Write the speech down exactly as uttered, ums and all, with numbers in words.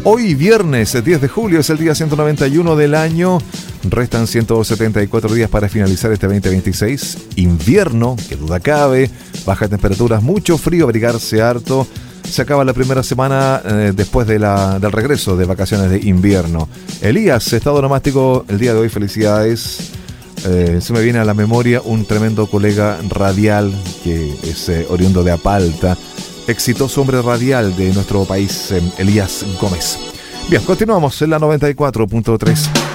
Hoy viernes diez de julio es el día ciento noventa y uno del año. Restan ciento setenta y cuatro días para finalizar este veinte veintiséis. Invierno, que duda cabe, bajas temperaturas, mucho frío, abrigarse harto. Se acaba la primera semana eh, después de la, del regreso de vacaciones de invierno. Elías, estado nomástico el día de hoy, felicidades. Eh, se me viene a la memoria un tremendo colega radial que es eh, oriundo de Apalta. Exitoso hombre radial de nuestro país, eh, Elías Gómez. Bien, continuamos en la noventa y cuatro punto tres.